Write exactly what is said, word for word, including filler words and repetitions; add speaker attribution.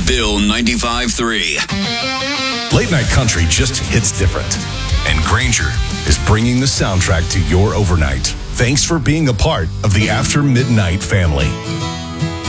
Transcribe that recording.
Speaker 1: Bill ninety-five three.
Speaker 2: Late night country just hits different. And Granger is bringing the soundtrack to your overnight. Thanks for being a part of the After Midnight family.